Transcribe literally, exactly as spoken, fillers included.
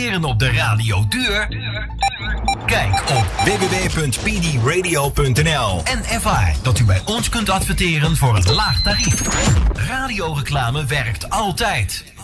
adverteren op de radio duur? Kijk op w w w punt p d radio punt n l en ervaar dat u bij ons kunt adverteren voor een laag tarief. Radioreclame werkt altijd.